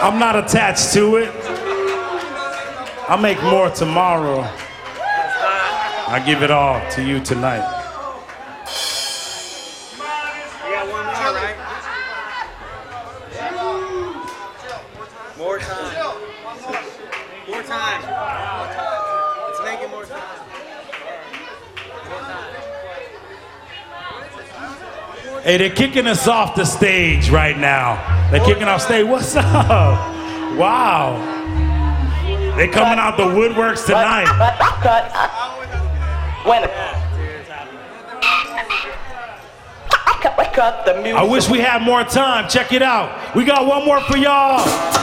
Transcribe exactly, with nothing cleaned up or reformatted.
I'm not attached to it. I'll make more tomorrow. I give it all to you tonight. You got one more, right? More time. More time. Let's make it more time. Hey, they're kicking us off the stage right now. They're kicking off stage. What's up? Wow. They're coming out the woodworks tonight. Cut, cut, cut. When? Cut, cut the music. I wish we had more time. Check it out. We got one more for y'all.